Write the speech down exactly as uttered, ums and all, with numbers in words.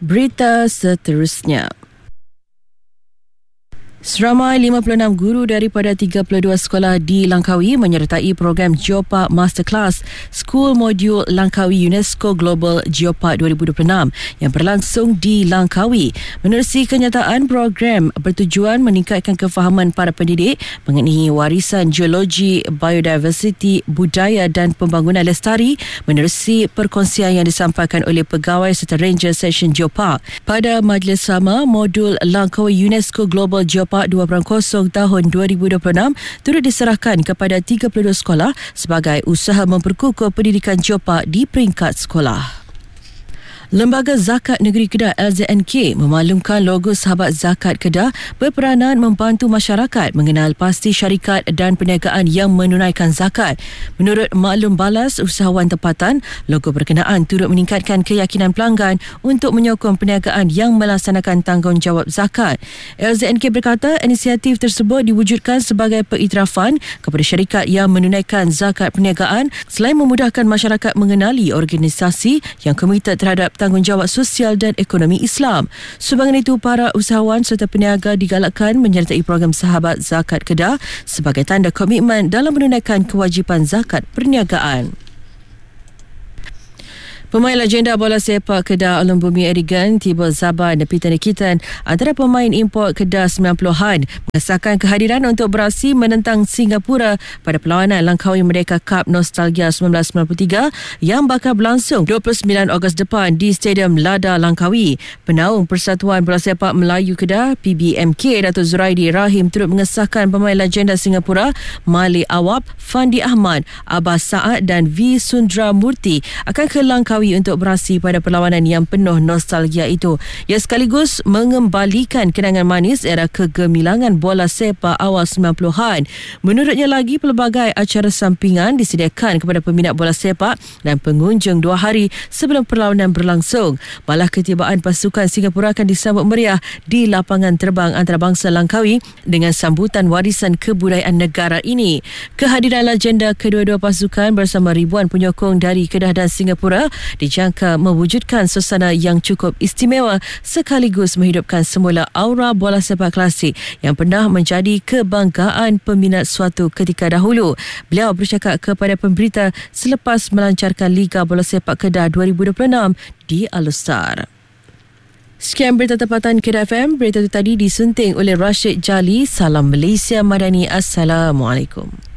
Berita seterusnya. Seramai lima puluh enam guru daripada tiga puluh dua sekolah di Langkawi menyertai program Geopark Masterclass School Modul Langkawi UNESCO Global Geopark dua ribu dua puluh enam yang berlangsung di Langkawi. Menerusi kenyataan, program bertujuan meningkatkan kefahaman para pendidik mengenai warisan geologi, biodiversiti, budaya dan pembangunan lestari menerusi perkongsian yang disampaikan oleh pegawai serta ranger Seksyen Geopark. Pada majlis sama, modul Langkawi UNESCO Global Geopark dua titik kosong tahun dua ribu dua puluh enam turut diserahkan kepada tiga puluh dua sekolah sebagai usaha memperkukuh pendidikan Geopark di peringkat sekolah. Lembaga Zakat Negeri Kedah L Z N K memaklumkan logo Sahabat Zakat Kedah berperanan membantu masyarakat mengenal pasti syarikat dan perniagaan yang menunaikan zakat. Menurut maklum balas usahawan tempatan, logo berkenaan turut meningkatkan keyakinan pelanggan untuk menyokong perniagaan yang melaksanakan tanggungjawab zakat. L Z N K berkata inisiatif tersebut diwujudkan sebagai pengiktirafan kepada syarikat yang menunaikan zakat perniagaan selain memudahkan masyarakat mengenali organisasi yang komited terhadap tanggungjawab sosial dan ekonomi Islam. Sumbangan itu, para usahawan serta peniaga digalakkan menyertai program Sahabat Zakat Kedah sebagai tanda komitmen dalam menunaikan kewajipan zakat perniagaan. Pemain legenda bola sepak Kedah Ulun Bumi Erigan Tibor Zaban dan Peter Nikitan antara pemain import Kedah sembilan puluhan mengesahkan kehadiran untuk beraksi menentang Singapura pada perlawanan Langkawi Merdeka Cup Nostalgia seribu sembilan ratus sembilan puluh tiga yang bakal berlangsung dua puluh sembilan Ogos depan di Stadium Lada Langkawi. Penaung Persatuan Bola Sepak Melayu Kedah P B M K Datuk Zuraidi Rahim turut mengesahkan pemain legenda Singapura Malik Awab, Fandi Ahmad, Abbas Saad dan V Sundramurti akan ke Langkawi untuk beraksi pada perlawanan yang penuh nostalgia itu. Ia sekaligus mengembalikan kenangan manis era kegemilangan bola sepak awal sembilan puluhan. Menurutnya lagi, pelbagai acara sampingan disediakan kepada peminat bola sepak dan pengunjung dua hari sebelum perlawanan berlangsung. Balah ketibaan pasukan Singapura akan disambut meriah di lapangan terbang antarabangsa Langkawi dengan sambutan warisan kebudayaan negara ini. Kehadiran legenda kedua-dua pasukan bersama ribuan penyokong dari Kedah dan Singapura dijangka mewujudkan suasana yang cukup istimewa sekaligus menghidupkan semula aura bola sepak klasik yang pernah menjadi kebanggaan peminat suatu ketika dahulu. Beliau bercakap kepada pemberita selepas melancarkan Liga Bola Sepak Kedah dua ribu dua puluh enam di Alustar. Sekian berita tempatan Kedah F M. Berita itu tadi disunting oleh Rashid Jali. Salam Malaysia Madani. Assalamualaikum.